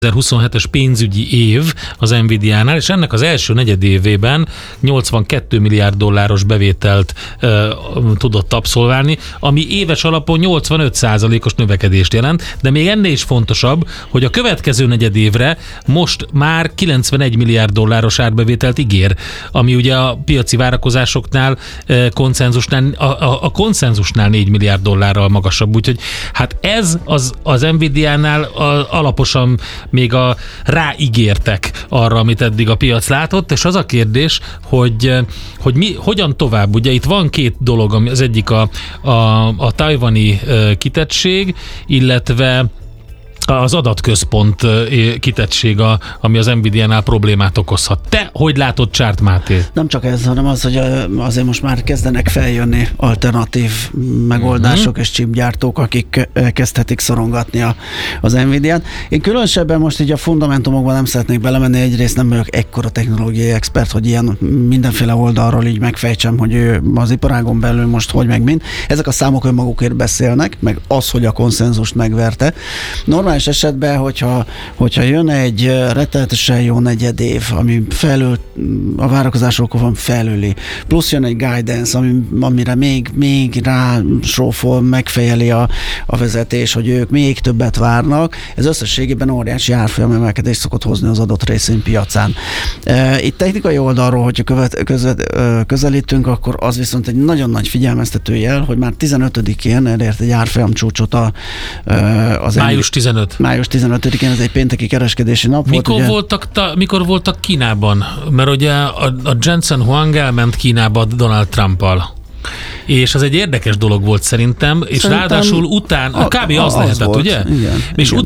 2027-es pénzügyi év az Nvidia-nál, és ennek az első negyedévében 82 milliárd dolláros bevételt tudott abszolválni, ami éves alapon 85%-os növekedést jelent, de még ennél is fontosabb, hogy a következő negyedévre most már 91 milliárd dolláros árbevételt ígér, ami ugye a piaci várakozásoknál, a konszenzusnál 4 milliárd dollárral magasabb, úgyhogy hát ez az Nvidia-nál alaposan még ráígértek arra, amit eddig a piac látott, és az a kérdés, hogy hogyan tovább. Ugye itt van két dolog, az egyik a tajvani kitettség, illetve az adatközpont kitettség, ami az Nvidia-nál problémát okozhat. Te hogy látod, Csárt Máté? Nem csak ez, hanem az, hogy azért most már kezdenek feljönni alternatív megoldások és chipgyártók, akik kezdhetik szorongatni az Nvidia-t. Én különösebben most így a fundamentumokban nem szeretnék belemenni, egyrészt nem vagyok ekkora technológiai expert, hogy ilyen mindenféle oldalról így megfejtsem, hogy ő az iparágon belül most hogy meg mind. Ezek a számok önmagukért beszélnek, meg az, hogy a konszenzust megverte. Normális esetben, hogyha jön egy rettenetesen jó negyedév, ami felül, a várakozásokon felüli, plusz jön egy guidance, amire még rásófol, megfejeli a vezetés, hogy ők még többet várnak, ez összességében óriási árfolyam emelkedést szokott hozni az adott részvénypiacán. Itt technikai oldalról, hogyha közelítünk, akkor az viszont egy nagyon nagy figyelmeztető jel, hogy már 15-én elért egy árfolyam csúcsot az május 15. Május 15-én, ez egy pénteki kereskedési nap volt. Mikor voltak Kínában? Mert ugye a Jensen Huang elment Kínába Donald Trumpal. És az egy érdekes dolog volt szerintem, és ráadásul utána, kb. Az lehetett, volt, ugye? Igen,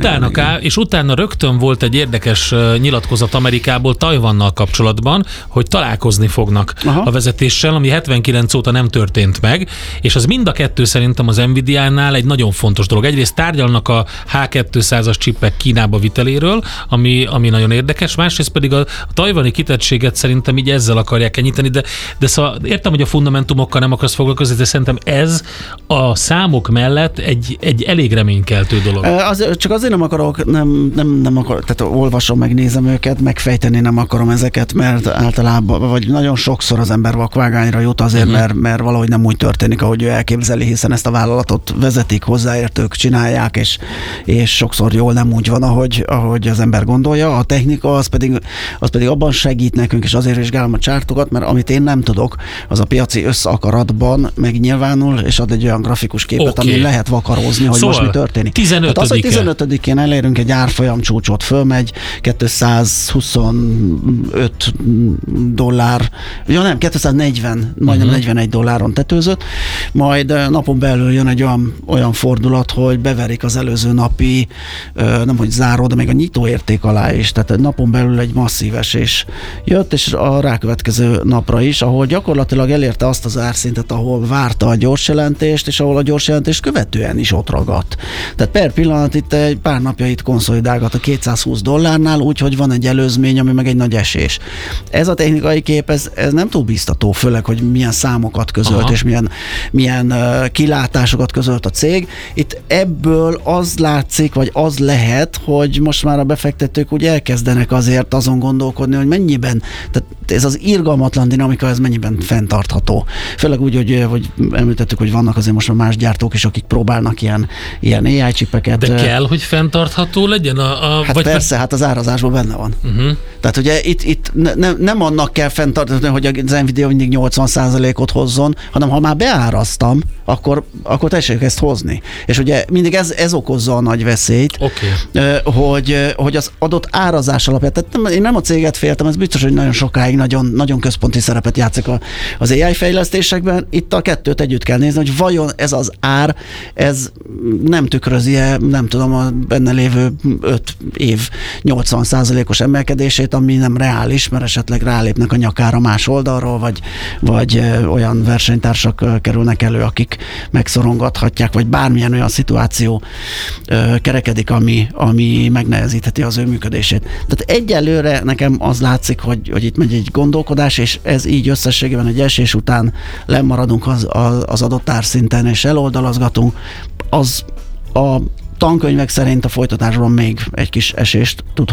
és utána rögtön volt egy érdekes nyilatkozat Amerikából Tajvannal kapcsolatban, hogy találkozni fognak a vezetéssel, ami 79 óta nem történt meg, és az mind a kettő szerintem az Nvidia-nál egy nagyon fontos dolog. Egyrészt tárgyalnak a H200-as csipek Kínába viteléről, ami nagyon érdekes, másrészt pedig a tajvani kitettséget szerintem így ezzel akarják enyhíteni, de szóval értem, hogy a fundamentumokkal nem akarsz foglalkozni, de szerintem ez a számok mellett egy elég reménykeltő dolog. Csak azért nem akarok, nem akarok, tehát olvasom, megnézem őket, megfejteni nem akarom ezeket, mert általában, vagy nagyon sokszor az ember vakvágányra jut azért, mert valahogy nem úgy történik, ahogy ő elképzeli, hiszen ezt a vállalatot vezetik, hozzáértők csinálják, és sokszor jól nem úgy van, ahogy az ember gondolja. A technika az pedig abban segít nekünk, és azért vizsgálom a csártokat, mert amit én nem tudok, az a piaci összakaratban megnyilvánul, és ad egy olyan grafikus képet, ami lehet vakarózni, hogy szóval, most mi történik. 15-e. Hát az, hogy 15-én elérünk egy árfolyam csúcsot, fölmegy, 225 dollár, nem, 240, majdnem 41 dolláron tetőzött, majd napon belül jön egy olyan fordulat, hogy beverik az előző napi, nem hogy záró, de még a nyitóérték alá is, tehát napon belül egy masszív esés jött, és a rákövetkező napra is, ahol gyakorlatilag elérte azt az árszintet, ahol várta a gyorsjelentést, és ahol a gyorsjelentést követően is ott ragadt. Tehát per pillanat itt egy pár napja itt konszolidálgat a 220 dollárnál, úgyhogy van egy előzmény, ami meg egy nagy esés. Ez a technikai kép, ez nem túl biztató, főleg, hogy milyen számokat közölt, és milyen kilátásokat közölt a cég. Itt ebből az látszik, vagy az lehet, hogy most már a befektetők úgy elkezdenek azért azon gondolkodni, hogy mennyiben, tehát ez az irgalmatlan dinamika, ez mennyiben fenntartható. Főleg úgy, hogy említettük, hogy vannak azért most már más gyártók is, akik próbálnak ilyen AI csipeket. De kell, hogy fenntartható legyen? Hát persze, hát az árazásban benne van. Tehát ugye itt nem annak kell fenntartani, hogy az Nvidia mindig 80%-ot hozzon, hanem ha már beáraztam, akkor tessék ezt hozni. És ugye mindig ez okozza a nagy veszélyt, hogy az adott árazás alapján, tehát én nem a céget féltem, ez biztos, hogy nagyon sokáig nagyon, nagyon központi szerepet játszik az AI fejlesztésekben. Itt a kettőt együtt kell nézni, hogy vajon ez az ár, ez nem tükrözi-e, nem tudom, a benne lévő 5 év 80%-os emelkedését, ami nem reális, mert esetleg rálépnek a nyakára más oldalról, vagy olyan versenytársak kerülnek elő, akik megszorongathatják, vagy bármilyen olyan szituáció kerekedik, ami megnehezítheti az ő működését. Tehát egyelőre nekem az látszik, hogy itt megy egy gondolkodás, és ez így összességében egy esés után lemaradunk az adott árszinten, és eloldalazgatunk, az a tankönyvek szerint a folytatásban még egy kis esést tud